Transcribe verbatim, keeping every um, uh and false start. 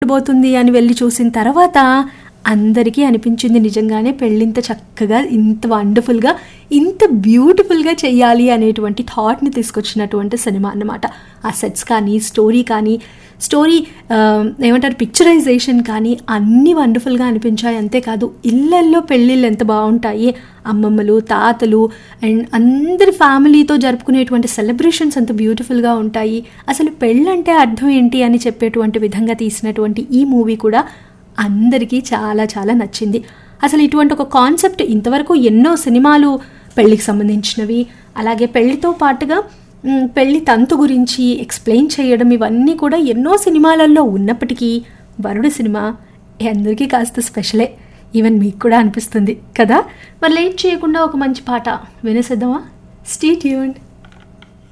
ఉండబోతుంది అని వెళ్ళి చూసిన తర్వాత అందరికీ అనిపించింది నిజంగానే పెళ్ళింత చక్కగా, ఇంత వండర్ఫుల్గా, ఇంత బ్యూటిఫుల్గా చెయ్యాలి అనేటువంటి థాట్ని తీసుకొచ్చినటువంటి సినిమా అన్నమాట. ఆ సెట్స్ కానీ, స్టోరీ కానీ, స్టోరీ ఏమంటారు పిక్చరైజేషన్ కానీ అన్నీ వండర్ఫుల్గా అనిపించాయి. అంతేకాదు ఇళ్ళల్లో పెళ్ళిళ్ళు ఎంత బాగుంటాయి, అమ్మమ్మలు, తాతలు అండ్ అందరి ఫ్యామిలీతో జరుపుకునేటువంటి సెలబ్రేషన్స్ ఎంత బ్యూటిఫుల్గా ఉంటాయి. అసలు పెళ్ళంటే అర్థం ఏంటి అని చెప్పేటువంటి విధంగా తీసినటువంటి ఈ మూవీ కూడా అందరికీ చాలా చాలా నచ్చింది. అసలు ఇటువంటి ఒక కాన్సెప్ట్ ఇంతవరకు ఎన్నో సినిమాలు పెళ్ళికి సంబంధించినవి, అలాగే పెళ్ళితో పాటుగా పెళ్ళి తంతు గురించి ఎక్స్ప్లెయిన్ చేయడం, ఇవన్నీ కూడా ఎన్నో సినిమాలలో ఉన్నప్పటికీ వరుడు సినిమా అందరికీ కాస్త స్పెషలే. ఈవెన్ మీకు కూడా అనిపిస్తుంది కదా. మరి లేట్ చేయకుండా ఒక మంచి పాట వినేసేద్దామా? Stay tuned.